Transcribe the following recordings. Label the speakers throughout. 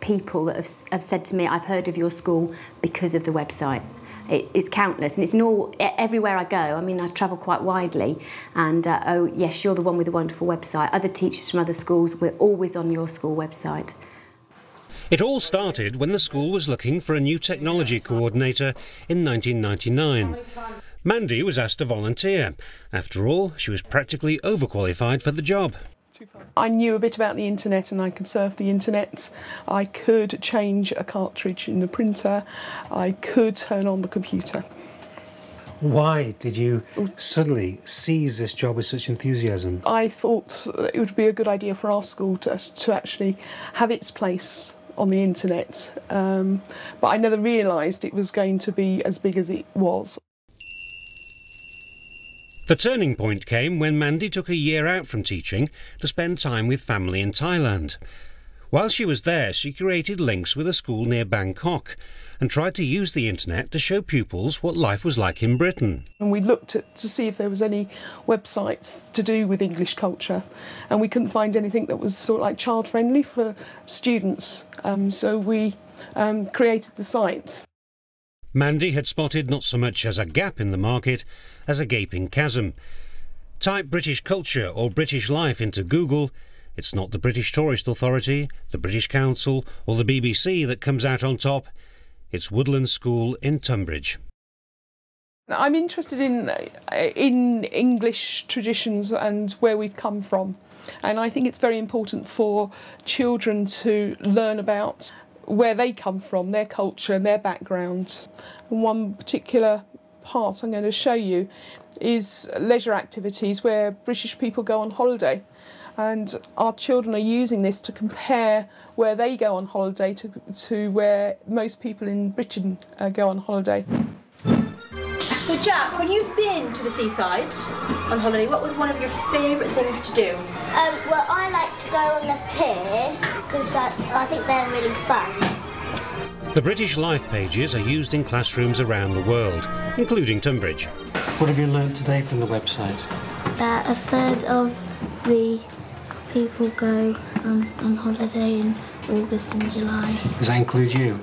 Speaker 1: people that have said to me, I've heard of your school because of the website. It's countless, and it's everywhere I go. I mean, I travel quite widely, and oh yes, you're the one with the wonderful website. Other teachers from other schools, we're always on your school website.
Speaker 2: It all started when the school was looking for a new technology coordinator in 1999. Mandy was asked to volunteer. After all, she was practically overqualified for the job.
Speaker 3: I knew a bit about the internet and I could surf the internet. I could change a cartridge in the printer. I could turn on the computer.
Speaker 4: Why did you suddenly seize this job with such enthusiasm?
Speaker 3: I thought it would be a good idea for our school to actually have its place on the internet, but I never realised it was going to be as big as it was.
Speaker 2: The turning point came when Mandy took a year out from teaching to spend time with family in Thailand. While she was there, she created links with a school near Bangkok and tried to use the internet to show pupils what life was like in Britain.
Speaker 3: And we looked to see if there was any websites to do with English culture, and we couldn't find anything that was sort of like child-friendly for students, so we created the site.
Speaker 2: Mandy had spotted not so much as a gap in the market as a gaping chasm. Type British culture or British life into Google. It's not the British Tourist Authority, the British Council or the BBC that comes out on top. It's Woodland School in Tunbridge.
Speaker 3: I'm interested in English traditions and where we've come from, and I think it's very important for children to learn about where they come from, their culture and their background. And one particular part I'm going to show you is leisure activities where British people go on holiday, and our children are using this to compare where they go on holiday to where most people in Britain go on holiday.
Speaker 5: So Jack, when you've been to the seaside on holiday, what was one of your favourite things to do?
Speaker 6: Well, I like to go on the pier because I think they're really fun.
Speaker 2: The British Life pages are used in classrooms around the world, including Tunbridge.
Speaker 4: What have you learnt today from the website?
Speaker 6: That a third of the people go on holiday in August and July.
Speaker 4: Does that include you?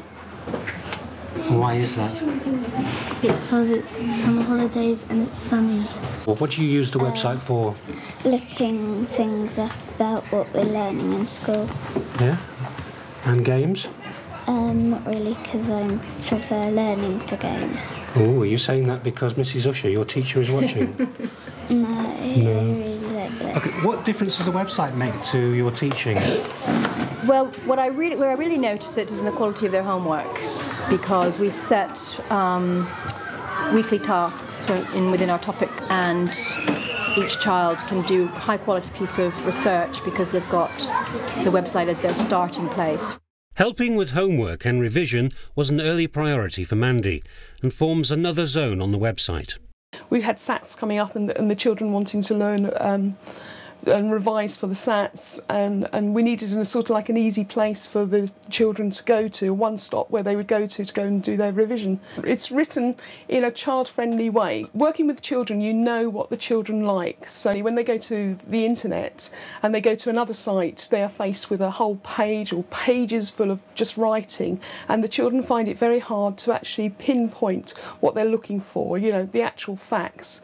Speaker 4: And why is that?
Speaker 6: Because it's summer holidays and it's sunny.
Speaker 4: Well, what do you use the website for?
Speaker 6: Looking things up about what we're learning in school.
Speaker 4: Yeah? And games?
Speaker 6: Not really, because I prefer learning to games.
Speaker 4: Oh, are you saying that because Mrs. Usher, your teacher, is watching?
Speaker 6: No, I really like that.
Speaker 4: Okay, what difference does the website make to your teaching?
Speaker 7: Well, where I really notice it is in the quality of their homework, because we set weekly tasks within our topic, and each child can do a high-quality piece of research because they've got the website as their starting place.
Speaker 2: Helping with homework and revision was an early priority for Mandy and forms another zone on the website.
Speaker 3: We've had SATs coming up and the children wanting to learn and revise for the SATs, and we needed a sort of like an easy place for the children to go to, a one-stop where they would go to go and do their revision. It's written in a child-friendly way. Working with children, you know what the children like, so when they go to the internet and they go to another site, they are faced with a whole page or pages full of just writing, and the children find it very hard to actually pinpoint what they're looking for, you know, the actual facts.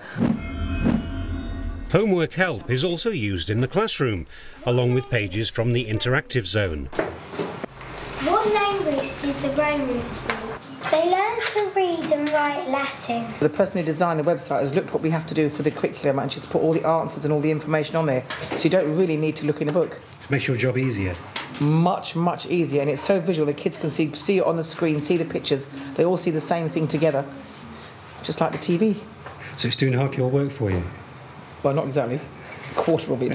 Speaker 2: Homework help is also used in the classroom, along with pages from the interactive zone.
Speaker 6: What language did the Romans speak? They learned to read and write Latin.
Speaker 8: The person who designed the website has looked at what we have to do for the curriculum and she's put all the answers and all the information on there, so you don't really need to look in a book.
Speaker 4: It makes your job easier.
Speaker 8: Much, much easier, and it's so visual. The kids can see it on the screen, see the pictures. They all see the same thing together, just like the TV.
Speaker 4: So it's doing half your work for you?
Speaker 8: Well, not exactly. A quarter of it.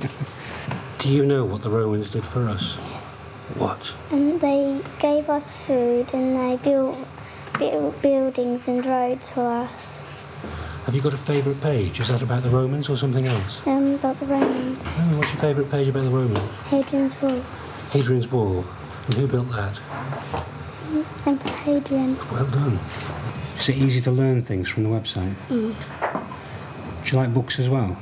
Speaker 4: Do you know what the Romans did for us?
Speaker 6: Yes.
Speaker 4: What?
Speaker 6: And they gave us food and they built buildings and roads for us.
Speaker 4: Have you got a favourite page? Is that about the Romans or something else?
Speaker 6: About the Romans.
Speaker 4: Oh, what's your favourite page about the Romans?
Speaker 6: Hadrian's Wall.
Speaker 4: Hadrian's Wall. And who built that?
Speaker 6: Emperor Hadrian.
Speaker 4: Well done. Is it easy to learn things from the website? Do you like books as well?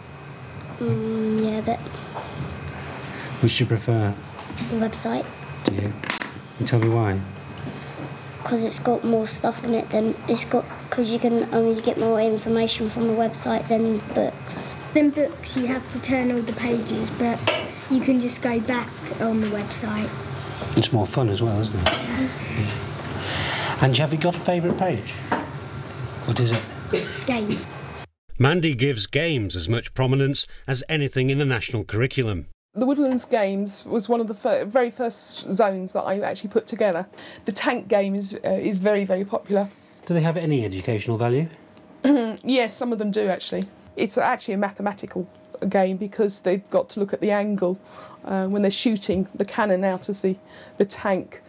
Speaker 6: Yeah, but
Speaker 4: Which do you prefer?
Speaker 6: the website.
Speaker 4: Do you? Can you tell me why?
Speaker 6: Because it's got more stuff in it than because you get more information from the website than books.
Speaker 9: In books you have to turn all the pages, but you can just go back on the website.
Speaker 4: It's more fun as well, isn't it? Yeah. And have you got a favourite page? What is it?
Speaker 9: Games.
Speaker 2: Mandy gives games as much prominence as anything in the national curriculum.
Speaker 3: The Woodlands Games was one of the very first zones that I actually put together. The tank game is very, very popular.
Speaker 4: Do they have any educational value?
Speaker 3: Yes, some of them do actually. It's actually a mathematical game because they've got to look at the angle when they're shooting the cannon out of the tank.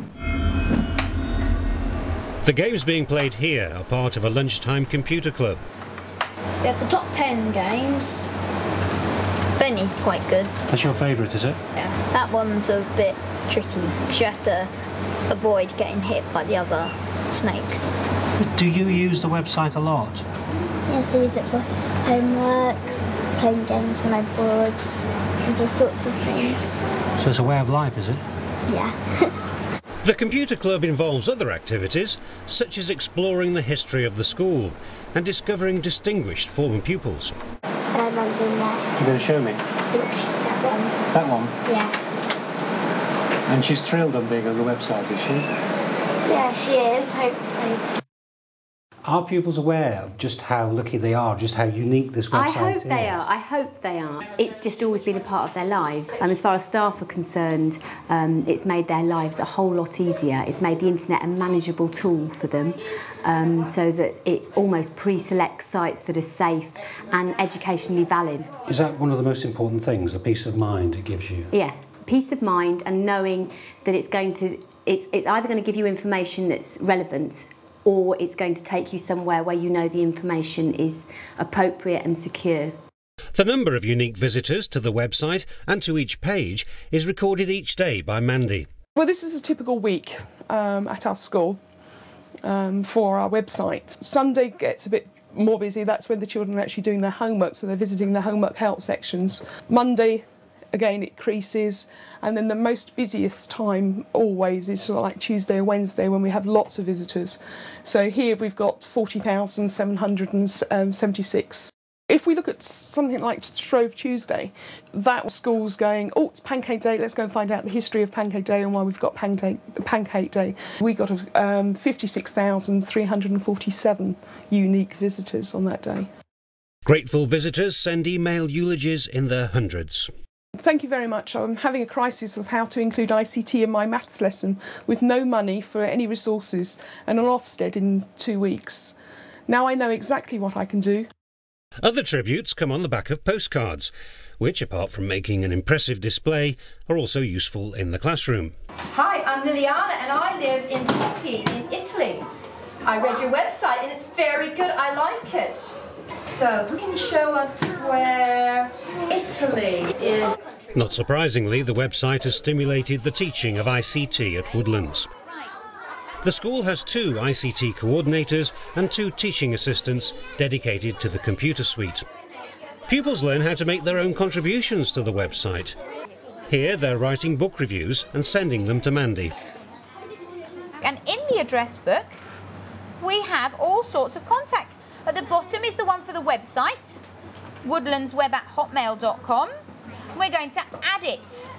Speaker 2: The games being played here are part of a lunchtime computer club.
Speaker 5: We have the top 10 games. Benny's quite good.
Speaker 4: That's your favourite, is it?
Speaker 5: Yeah. That one's a bit tricky because you have to avoid getting hit by the other snake.
Speaker 4: Do you use the website a lot?
Speaker 6: Yes, I use it for homework, playing games when I'm bored, and all sorts of things.
Speaker 4: So it's a way of life, is it?
Speaker 6: Yeah.
Speaker 2: The computer club involves other activities, such as exploring the history of the school and discovering distinguished former pupils.
Speaker 6: Mum's in there.
Speaker 4: You're going to show me?
Speaker 6: I think she's that one.
Speaker 4: That one?
Speaker 6: Yeah.
Speaker 4: And she's thrilled on being on the website, is she?
Speaker 6: Yeah, she is, hopefully.
Speaker 4: Are pupils aware of just how lucky they are, just how unique this website is?
Speaker 1: I hope they are. I hope they are. It's just always been a part of their lives. And as far as staff are concerned, it's made their lives a whole lot easier. It's made the internet a manageable tool for them, so that it almost pre-selects sites that are safe and educationally valid.
Speaker 4: Is that one of the most important things, the peace of mind it gives you?
Speaker 1: Yeah, peace of mind and knowing that it's either going to give you information that's relevant, or it's going to take you somewhere where you know the information is appropriate and secure.
Speaker 2: The number of unique visitors to the website and to each page is recorded each day by Mandy.
Speaker 3: Well, this is a typical week at our school for our website. Sunday gets a bit more busy. That's when the children are actually doing their homework, so they're visiting the homework help sections. Monday, again, it increases, and then the most busiest time always is sort of like Tuesday or Wednesday when we have lots of visitors. So here we've got 40,776. If we look at something like Shrove Tuesday, that school's going, oh, it's Pancake Day, let's go and find out the history of Pancake Day and why we've got Pancake Day. We got 56,347 unique visitors on that day.
Speaker 2: Grateful visitors send email eulogies in their hundreds.
Speaker 3: Thank you very much. I'm having a crisis of how to include ICT in my maths lesson with no money for any resources and an Ofsted in 2 weeks. Now I know exactly what I can do.
Speaker 2: Other tributes come on the back of postcards, which, apart from making an impressive display, are also useful in the classroom.
Speaker 5: Hi, I'm Liliana and I live in Turkey, in Italy. I read your website and it's very good. I like it. So, we can show us where Italy is.
Speaker 2: Not surprisingly, the website has stimulated the teaching of ICT at Woodlands. The school has 2 ICT coordinators and 2 teaching assistants dedicated to the computer suite. Pupils learn how to make their own contributions to the website. Here they're writing book reviews and sending them to Mandy.
Speaker 10: And in the address book, we have all sorts of contacts. At the bottom is the one for the website, woodlandsweb@hotmail.com. We're going to add it.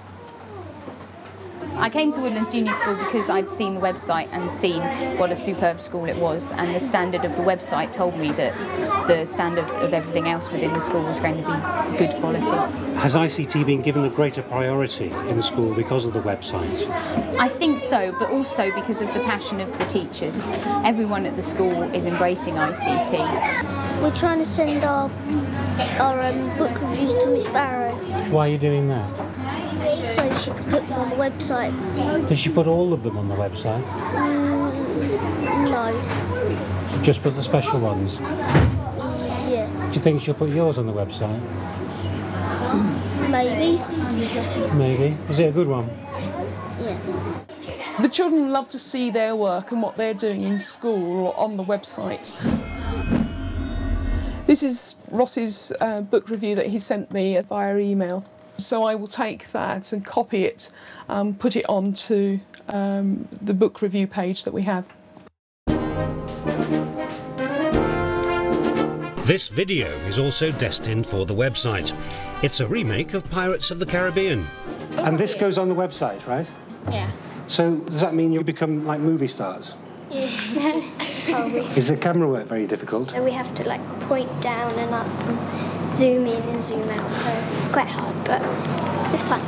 Speaker 7: I came to Woodlands Junior School because I'd seen the website and seen what a superb school it was, and the standard of the website told me that the standard of everything else within the school was going to be good quality.
Speaker 4: Has ICT been given a greater priority in the school because of the website?
Speaker 7: I think so, but also because of the passion of the teachers. Everyone at the school is embracing ICT.
Speaker 6: We're trying to send our book reviews to Miss Barrow
Speaker 4: Why are you doing that?
Speaker 6: so she can put them on the website.
Speaker 4: Does she put all of them on the website?
Speaker 6: No.
Speaker 4: Just put the special ones?
Speaker 6: Yeah.
Speaker 4: Do you think she'll put yours on the website?
Speaker 6: Maybe.
Speaker 4: Maybe. Is it a good one?
Speaker 6: Yeah.
Speaker 3: The children love to see their work and what they're doing in school or on the website. This is Ross's book review that he sent me via email. So I will take that and copy it, put it onto the book review page that we have.
Speaker 2: This video is also destined for the website. It's a remake of Pirates of the Caribbean.
Speaker 4: And this goes on the website, right?
Speaker 6: Yeah.
Speaker 4: So does that mean you become like movie stars?
Speaker 6: Yeah. Probably.
Speaker 4: Is the camera work very difficult?
Speaker 9: So we have to like point down and up and zoom in and zoom out, so it's quite hard, but it's fun.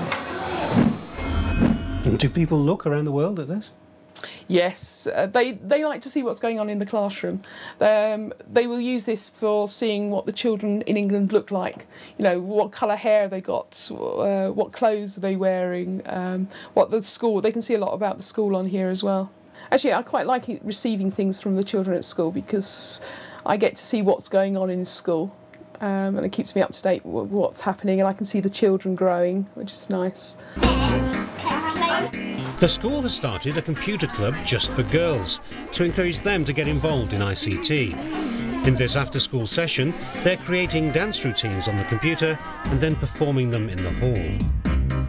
Speaker 4: And do people look around the world at this?
Speaker 3: Yes, they like to see what's going on in the classroom. They will use this for seeing what the children in England look like. You know, what colour hair they got, what clothes are they wearing, what the school. They can see a lot about the school on here as well. Actually, I quite like receiving things from the children at school because I get to see what's going on in school, and it keeps me up to date with what's happening, and I can see the children growing, which is nice.
Speaker 2: The school has started a computer club just for girls to encourage them to get involved in ICT. In this after-school session, they're creating dance routines on the computer and then performing them in the hall.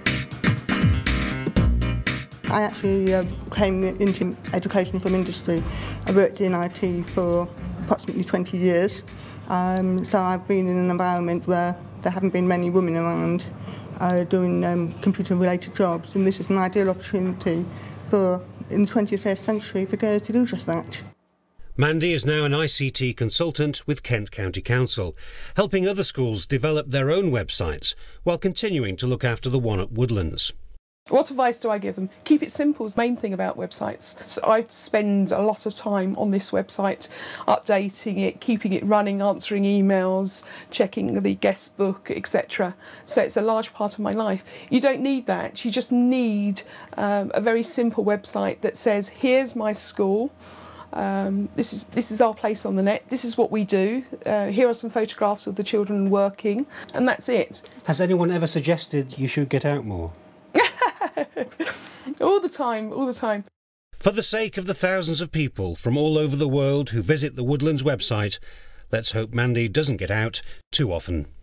Speaker 11: I actually came into education from industry. I worked in IT for approximately 20 years, so I've been in an environment where there haven't been many women around doing computer-related jobs, and this is an ideal opportunity for, in the 21st century, for girls to do just that.
Speaker 2: Mandy is now an ICT consultant with Kent County Council, helping other schools develop their own websites while continuing to look after the one at Woodlands.
Speaker 3: What advice do I give them? Keep it simple is the main thing about websites. So I spend a lot of time on this website, updating it, keeping it running, answering emails, checking the guest book, etc. So it's a large part of my life. You don't need that. You just need a very simple website that says, here's my school. This is our place on the net. This is what we do. Here are some photographs of the children working, and that's it.
Speaker 4: Has anyone ever suggested you should get out more?
Speaker 3: All the time, all the time.
Speaker 2: For the sake of the thousands of people from all over the world who visit the Woodlands website, let's hope Mandy doesn't get out too often.